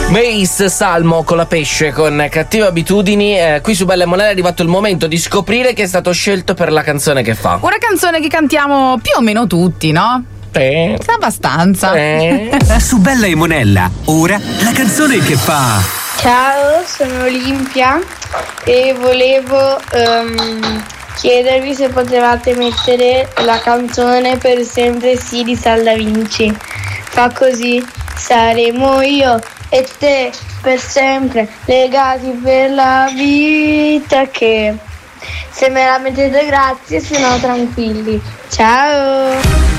Mace Salmo con la pesce con Cattive Abitudini. Qui su Bella e Monella è arrivato il momento di scoprire chi è stato scelto per la canzone che fa. Una canzone che cantiamo più o meno tutti, no? Abbastanza. Su Bella e Monella, ora la canzone che fa. Ciao, sono Olimpia e volevo chiedervi se potevate mettere la canzone Per sempre sì di Sal Da Vinci. Fa così: saremo io e te per sempre, legati per la vita, che se me la mettete grazie, se no tranquilli. Ciao!